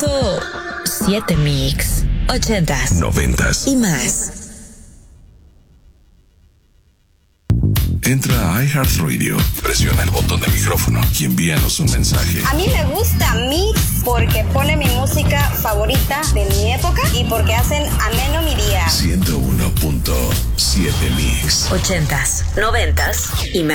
7 Mix, 80s, 90s y más. Entra a iHeartRadio, presiona el botón de micrófono y envíanos un mensaje. A mí me gusta Mix porque pone mi música favorita de mi época y porque hacen ameno mi día. 101.7 Mix. 80s, 90s y más.